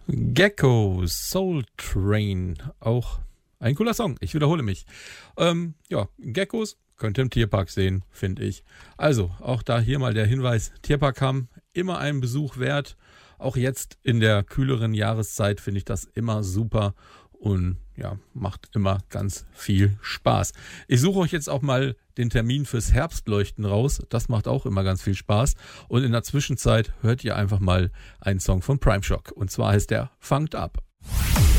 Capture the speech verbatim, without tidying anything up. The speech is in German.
Gecko, Soul Train, auch ein cooler Song, ich wiederhole mich. Ähm, ja, Geckos könnt ihr im Tierpark sehen, finde ich. Also, auch da hier mal der Hinweis, Tierpark Hamm, immer einen Besuch wert. Auch jetzt in der kühleren Jahreszeit finde ich das immer super und ja, macht immer ganz viel Spaß. Ich suche euch jetzt auch mal den Termin fürs Herbstleuchten raus. Das macht auch immer ganz viel Spaß. Und in der Zwischenzeit hört ihr einfach mal einen Song von Prime Shock. Und zwar heißt der Funked Up.